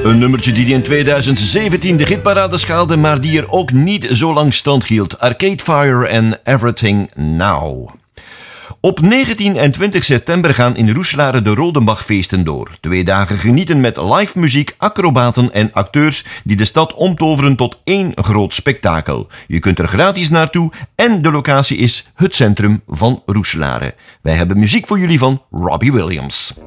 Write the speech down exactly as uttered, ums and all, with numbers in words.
Een nummertje die in twintig zeventien de hitparade schaalde, maar die er ook niet zo lang stand hield. Arcade Fire en Everything Now. Op negentien en twintig september gaan in Roeselare de Rodenbachfeesten door. Twee dagen genieten met live muziek, acrobaten en acteurs die de stad omtoveren tot één groot spektakel. Je kunt er gratis naartoe en de locatie is het centrum van Roeselare. Wij hebben muziek voor jullie van Robbie Williams.